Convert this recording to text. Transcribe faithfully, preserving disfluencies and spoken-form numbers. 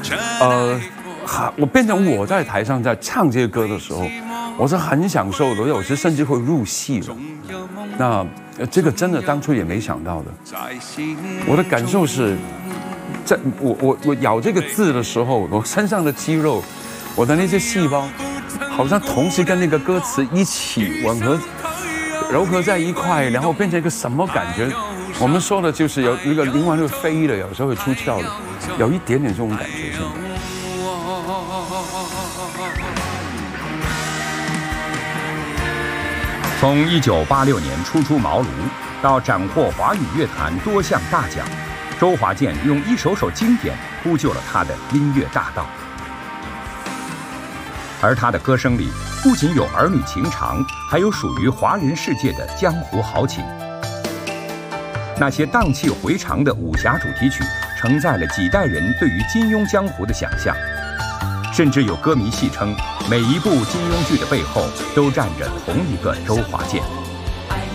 呃，我变成我在台上在唱这些歌的时候，我是很享受的，有时甚至会入戏了。那这个真的当初也没想到的。我的感受是，在我我我咬这个字的时候，我身上的肌肉，我的那些细胞，好像同时跟那个歌词一起吻合、糅合在一块，然后变成一个什么感觉？我们说的就是有一个灵魂会飞的，有时候会出窍的，有一点点这种感觉。现在。 从一九八六年初出茅庐到斩获华语乐坛多项大奖，周华健用一首首经典铺就了他的音乐大道。而他的歌声里不仅有儿女情长，还有属于华人世界的江湖豪情。那些荡气回肠的武侠主题曲，承载了几代人对于金庸江湖的想象。甚至有歌迷戏称，每一部金庸剧的背后都站着同一个周华健。